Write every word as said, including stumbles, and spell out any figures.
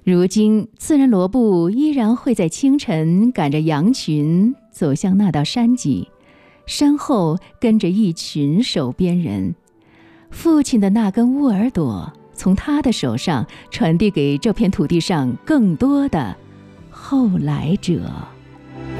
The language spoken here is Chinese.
如今次人罗布依然会在清晨赶着羊群走向那道山脊，身后跟着一群守边人。父亲的那根乌耳朵从他的手上传递给这片土地上更多的后来者。